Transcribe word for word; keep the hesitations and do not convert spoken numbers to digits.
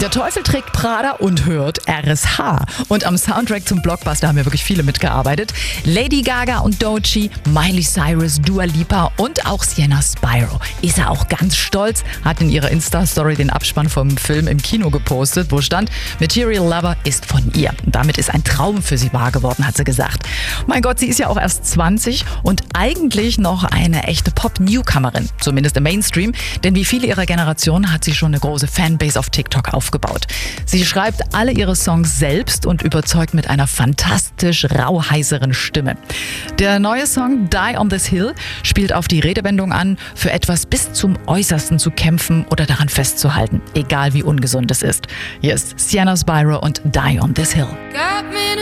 Der Teufel trägt Prada und hört R S H. Und am Soundtrack zum Blockbuster haben ja wirklich viele mitgearbeitet. Lady Gaga und Doechii, Miley Cyrus, Dua Lipa und auch Sienna Spyro. Ist er auch ganz stolz, hat in ihrer Insta-Story den Abspann vom Film im Kino gepostet, wo stand, Material Lover ist von ihr. Und damit ist ein Traum für sie wahr geworden, hat sie gesagt. Mein Gott, sie ist ja auch erst zwanzig und eigentlich noch eine echte Pop-Newcomerin, zumindest im Mainstream, denn wie viele ihrer Generation hat sie schon eine große Fanbase auf TikTok aufgebaut. Sie schreibt alle ihre Songs selbst und überzeugt mit einer fantastisch rauheißeren Stimme. Der neue Song Die on This Hill spielt auf die Redewendung an, für etwas bis zum Äußersten zu kämpfen oder daran festzuhalten, egal wie ungesund es ist. Hier ist Sienna Spyro und Die on This Hill.